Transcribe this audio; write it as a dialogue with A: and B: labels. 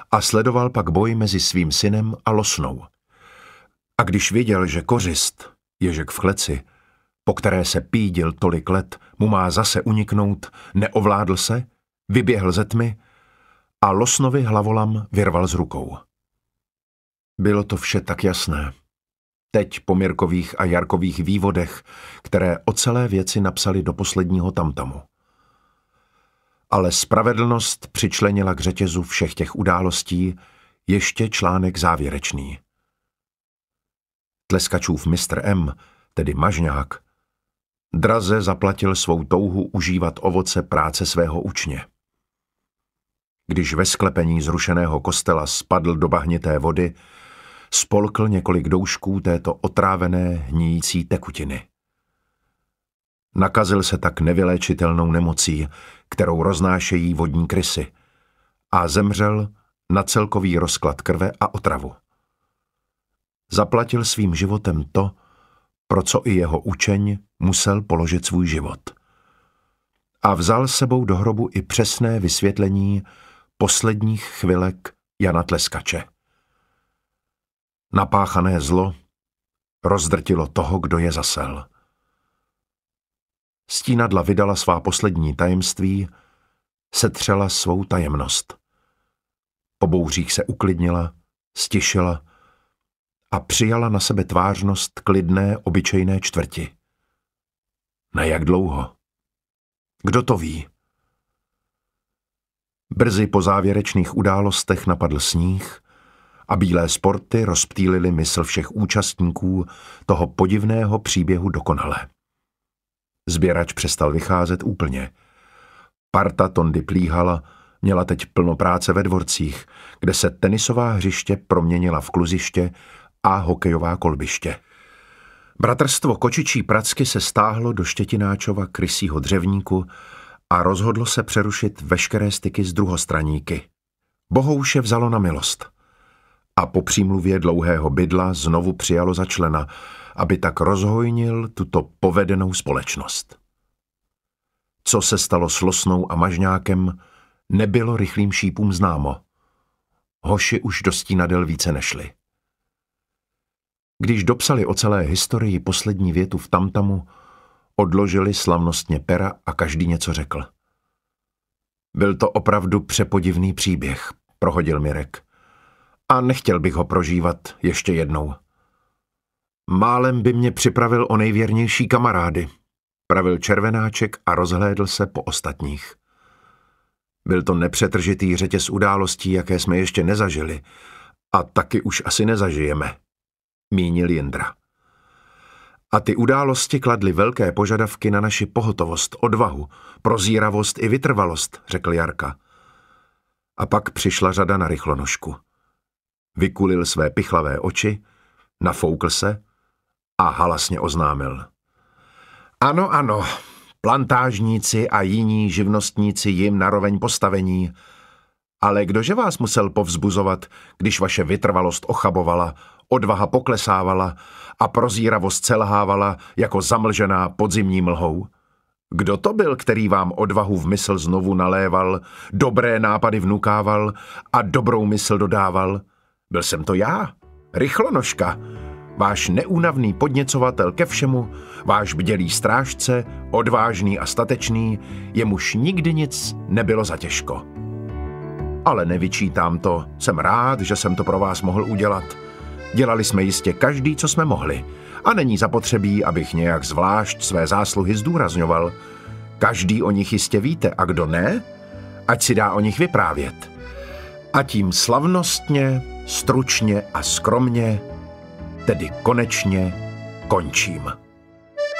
A: a sledoval pak boj mezi svým synem a Losnou. A když viděl, že kořist, ježek v kleci, po které se pídil tolik let, mu má zase uniknout, neovládl se, vyběhl ze tmy a Losnovi hlavolam vyrval z rukou. Bylo to vše tak jasné. Teď po Mirkových a Jarkových vývodech, které o celé věci napsali do posledního tamtamu. Ale spravedlnost přičlenila k řetězu všech těch událostí ještě článek závěrečný. Tleskačův mistr M, tedy Mažňák, draze zaplatil svou touhu užívat ovoce práce svého učně. Když ve sklepení zrušeného kostela spadl do bahnité vody, spolkl několik doušků této otrávené, hníjící tekutiny. Nakazil se tak nevyléčitelnou nemocí, kterou roznášejí vodní krysy, a zemřel na celkový rozklad krve a otravu. Zaplatil svým životem to, pro co i jeho učeň musel položit svůj život. A vzal s sebou do hrobu i přesné vysvětlení posledních chvilek Jana Tleskače. Napáchané zlo rozdrtilo toho, kdo je zasel. Stínadla vydala svá poslední tajemství, setřela svou tajemnost. Po bouřích se uklidnila, stišila a přijala na sebe tvářnost klidné, obyčejné čtvrti. Na jak dlouho? Kdo to ví? Brzy po závěrečných událostech napadl sníh a bílé sporty rozptýlily mysl všech účastníků toho podivného příběhu dokonale. Sběrač přestal vycházet úplně. Parta Tondy Plíhala měla teď plno práce ve dvorcích, kde se tenisová hřiště proměnila v kluziště a hokejová kolbiště. Bratrstvo Kočičí Pracky se stáhlo do Štětináčova krysího dřevníku a rozhodlo se přerušit veškeré styky s druhostraníky. Bohouše vzalo na milost a po přímluvě dlouhého bydla znovu přijalo za člena, aby tak rozhojnil tuto povedenou společnost. Co se stalo s Losnou a Mažňákem, nebylo rychlým šípům známo. Hoši už do stínadel více nešli. Když dopsali o celé historii poslední větu v tamtamu, odložili slavnostně pera a každý něco řekl. Byl to opravdu přepodivný příběh, prohodil Mirek. A nechtěl bych ho prožívat ještě jednou. Málem by mě připravil o nejvěrnější kamarády, pravil Červenáček a rozhlédl se po ostatních. Byl to nepřetržitý řetěz událostí, jaké jsme ještě nezažili a taky už asi nezažijeme, mínil Jindra. A ty události kladly velké požadavky na naši pohotovost, odvahu, prozíravost i vytrvalost, řekl Jarka. A pak přišla řada na Rychlonožku. Vykulil své pichlavé oči, nafoukl se a halasně oznámil. Ano, ano, plantážníci a jiní živnostníci jim naroveň postavení, ale kdože vás musel povzbuzovat, když vaše vytrvalost ochabovala, odvaha poklesávala a prozíravost selhávala jako zamlžená podzimní mlhou? Kdo to byl, který vám odvahu v mysl znovu naléval, dobré nápady vnukával a dobrou mysl dodával? Byl jsem to já, Rychlonožka, váš neúnavný podněcovatel ke všemu, váš bdělý strážce, odvážný a statečný, jemuž nikdy nic nebylo zatěžko. Ale nevyčítám to, jsem rád, že jsem to pro vás mohl udělat. Dělali jsme jistě každý, co jsme mohli, a není zapotřebí, abych nějak zvlášť své zásluhy zdůrazňoval. Každý o nich jistě víte, a kdo ne, ať si dá o nich vyprávět. A tím slavnostně, stručně a skromně, tedy konečně končím.